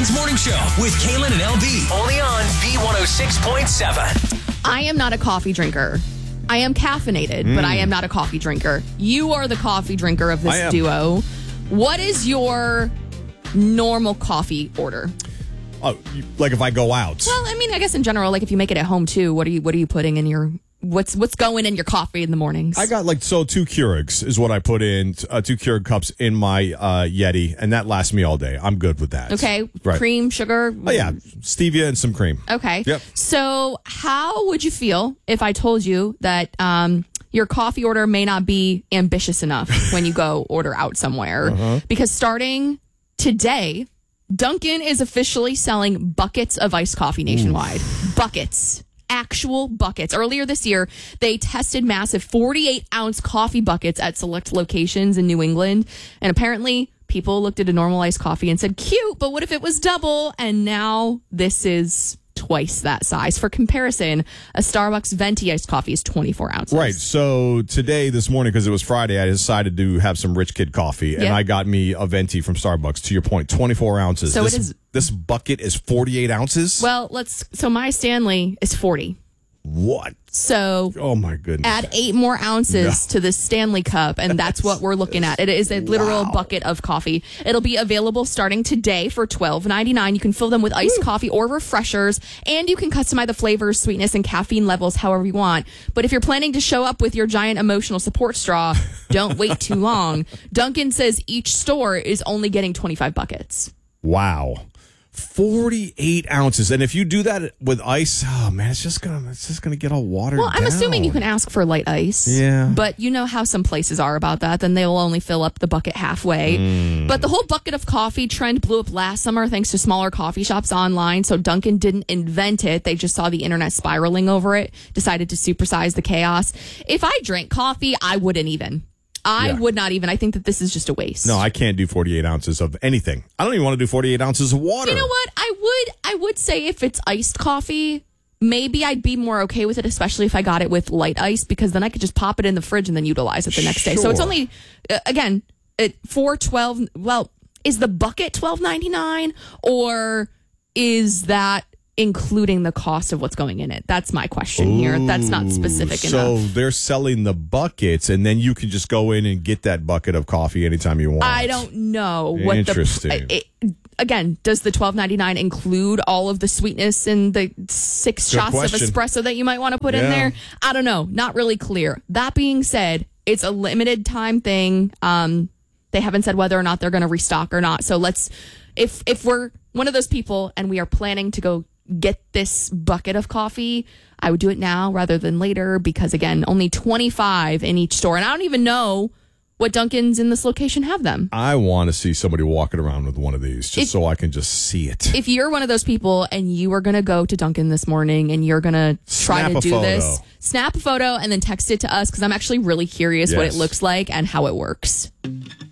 Kings Morning Show with Kaylin and LB. Only on B106.7. I am not a coffee drinker. I am caffeinated, but I am not a coffee drinker. You are the coffee drinker of this duo. What is your normal coffee order? Oh, like if I go out? Well, I mean, I guess in general, like if you make it at home too, what are you putting in your what's going in your coffee in the mornings? I got two Keurigs is what I put in, 2 Keurig cups in my Yeti, and that lasts me all day. I'm good with that. Okay, right. Cream, sugar. Oh yeah, stevia and some cream. Okay. Yep. So, how would you feel if I told you that your coffee order may not be ambitious enough when you go order out somewhere? Because starting today, Dunkin' is officially selling buckets of iced coffee nationwide. Buckets. Actual buckets. Earlier this year, they tested massive 48-ounce coffee buckets at select locations in New England. And apparently, people looked at a normal iced coffee and said, cute, but what if it was double? And now this is twice that size. For comparison, a Starbucks venti iced coffee is 24 ounces. Right. So this morning, because it was Friday, I decided to have some Rich Kid coffee, and I got me a venti from Starbucks. To your point, 24 ounces. So this bucket is 48 ounces? Well, so my Stanley is 40. What? So, oh my goodness. Add 8 more ounces to the Stanley Cup, and that's what we're looking at. It is a literal bucket of coffee. It'll be available starting today for $12.99. You can fill them with iced coffee or refreshers, and you can customize the flavors, sweetness, and caffeine levels however you want. But if you're planning to show up with your giant emotional support straw, don't wait too long. Dunkin' says each store is only getting 25 buckets. Wow. 48 ounces, and if you do that with ice, oh man, it's just gonna get all watered down. Well, I'm assuming you can ask for light ice. Yeah, but you know how some places are about that. Then they'll only fill up the bucket halfway. But the whole bucket of coffee trend blew up last summer thanks to smaller coffee shops online. So Dunkin' didn't invent it; they just saw the internet spiraling over it, decided to supersize the chaos. If I drank coffee, I wouldn't even. I would not even. I think that this is just a waste. No, I can't do 48 ounces of anything. I don't even want to do 48 ounces of water. You know what? I would say if it's iced coffee, maybe I'd be more okay with it, especially if I got it with light ice, because then I could just pop it in the fridge and then utilize it the next day. So it's only, again, $4.12. Well, is the bucket $12.99 or is that including the cost of what's going in it? That's my question here. That's not specific enough. So they're selling the buckets, and then you can just go in and get that bucket of coffee anytime you want. I don't know what Interesting. Again, does the $12.99 include all of the sweetness and the 6 shots of espresso that you might want to put in there? I don't know. Not really clear. That being said, it's a limited time thing. They haven't said whether or not they're going to restock or not. So if we're one of those people and we are planning to go get this bucket of coffee, I would do it now rather than later, because again, only 25 in each store. And I don't even know what Dunkin's in this location have them. I want to see somebody walking around with one of these just so I can just see it. If you're one of those people and you are going to go to Dunkin' this morning and you're going to try to do this, snap a photo and then text it to us, because I'm actually really curious what it looks like and how it works.